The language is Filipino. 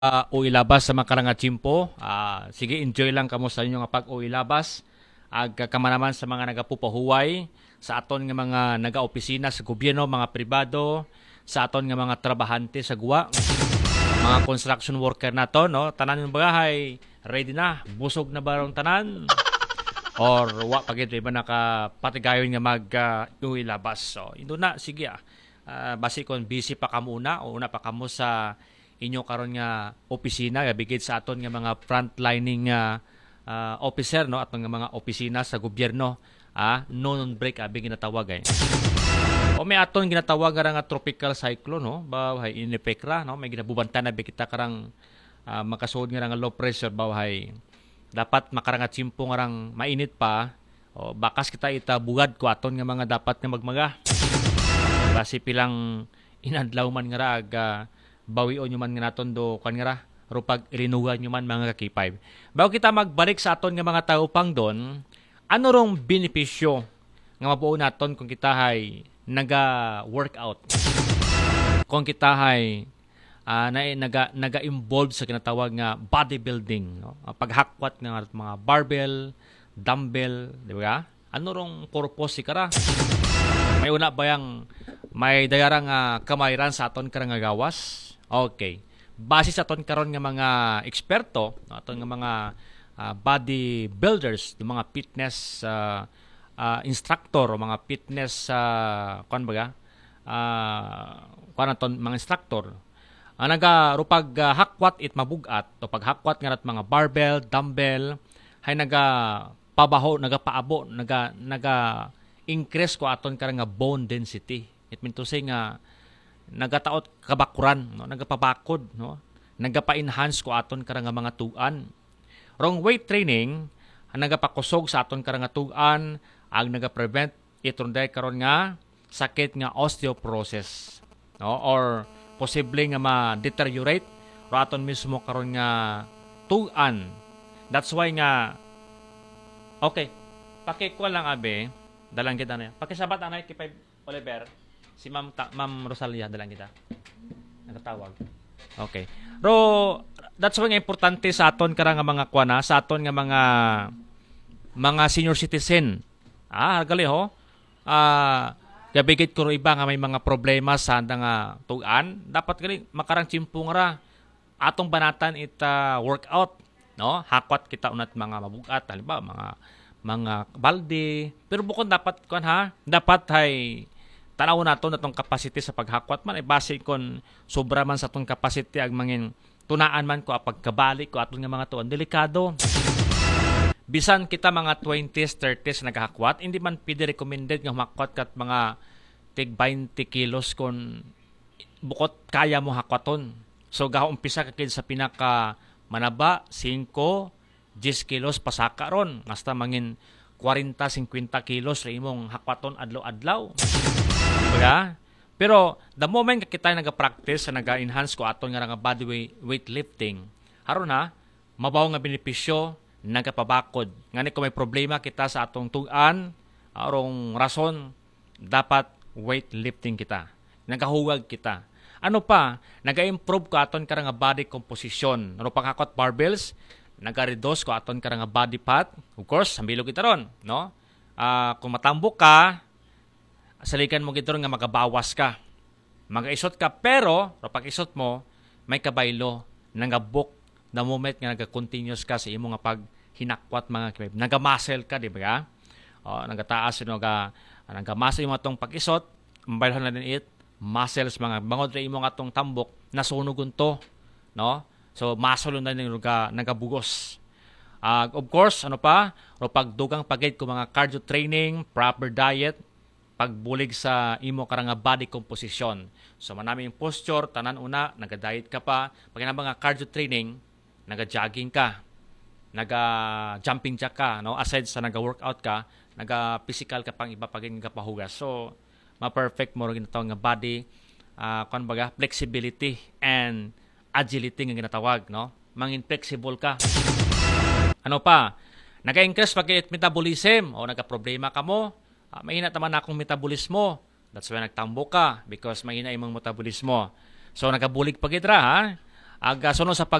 uilabas sa makaranga chimpo. Sige, enjoy lang kamo sa inyo nga pag-uilabas. Kamanaman sa mga nagapupahuway, sa aton nga mga nagaopisina sa gobyerno, mga pribado, sa aton nga mga trabahante sa guwa, mga construction worker nato, no? Tanan ng bagahay, ready na, busog na ba rong tanan? Or wa pagid ba nakapatigayon nga uilabas. So, indo na, sige basi kon busy pa kamo una o una pa kamo sa inyo karon nga opisina bigid sa aton nga mga frontlining officer, no, aton nga mga opisina sa gobyerno, non break abi ginatawag o may aton ginatawag nga tropical cyclone, no, bahay inepekra, no, may ginabubantan na kita karang makasuod nga low pressure bahay dapat makaranga tsimpo nga rang mainit pa o bakas kita itabugad ko aton nga mga dapat nga magmaga basi pilang inadlaw man nga ra bawion nyo man nga naton do kan nga ra rupag ilinugan nyo man mga kakipay. Bago kita magbalik sa aton nga mga taupang don, ano rong benepisyo nga mabuo naton kung kita hay naga-workout? Kung kita hay naga-involve sa kinatawag nga bodybuilding, no? Paghakwat nga mga barbell, dumbbell, di ba? Ano rong purpose si kara? May una ba yang may dayarang kamayran sa aton karang gawas? Okay. Base sa aton karon nga mga eksperto, aton nga mga bodybuilders, yung mga fitness instructor o mga fitness kuan baga kuan aton mga instructor naga hakwat it mabugat o paghakwat nga rat mga barbell, dumbbell hay pabaho, nagapaabo, naga increase ko aton karang nga bone density. It mean to say nga nagataot kabakuran, no, nagapabakod, no, nagapa-enhance ko aton karang nga mga tuan. Wrong weight training nagapakusog sa aton karang nga tuan, ang nagaprevent itong day karon nga sakit nga osteoporosis, no, or posible nga ma-deteriorate ro aton mismo karon nga tuan. That's why nga okay, pakikuha lang abe, dalang kita na. Pakisabat anay kay Oliver. Si Ma'am Rosalia dalang kita. Natatawag. Okay. Pero that's why nga importante sa aton karang nga mga kuana, sa aton nga mga senior citizen. Gali ho. Gabigit ko iba nga may mga problema sa nga tugan, dapat gali makarang chimpong ra atong banatan workout, no? Hakwat kita unat mga mabugat, halimbawa mga balde. Pero bukod dapat dapat hay tanaw naton atong capacity sa paghakwat man base kon sobra man sa atong capacity ag mangin tunaan man ko pagkabalik ko aton nga mga tuan delikado. Bisan kita mga 20s 30s naghakwat, hindi man pwede recommended nga humakwat kat mga tig 20 kilos kon bukod kaya mo hakwaton. So umpisa ka kid sa pinaka manaba 5 10 kilos pasaka ron hasta mangin 40-50 kilos ra imong hakwaton adlaw-adlaw. Diba? Pero the moment kita naga-practice sa naga-enhance ko aton nga body weightlifting, haron mabaw nga benepisyo nagapabakod. Ngani kung may problema kita sa atong tugan, arong rason dapat weightlifting kita. Nagahuwag kita. Ano pa? Naga-improve ko aton karang body composition. Ano pang hakot barbells, naga-reduce ko aton karang body fat. Of course, sambilog kita ron, no? Kung matambok ka, salikan mo gito nga magabawas ka. Magaisot ka, pero pag isot mo, may kabaylo, nangabok the moment nga naga-continuous ka sa imo nga pag hinakwat mga kibay. Naga-muscle ka, di ba? Nagataas, naga-muscle yung atong pag-isot, mabaylohan na din muscles, mga bangod rin imo nga atong tambok, nasunugon to, no? So, muscle na din nagabugos. Of course, ano pa? Pagdugang pagid ko mga cardio training, proper diet, pagbulig sa imo karang body composition. So manami yung posture, tanan una, naga-diet ka pa, pag mga cardio training, naga-jogging ka, naga-jumping jack ka, no? Aside sa naga-workout ka, naga-physical ka pang iba paging kapahugas. So ma-perfect mo rin ginatawag nga body, flexibility and agility nga ginatawag, no? Mangin flexible ka. Ano pa? Naga-increase pag metabolism o naga-problema ka mo, mahina naman akong metabolismo. That's why nagtambo ka because mahina imong metabolismo. So nagabulig pagidra aga sunod sa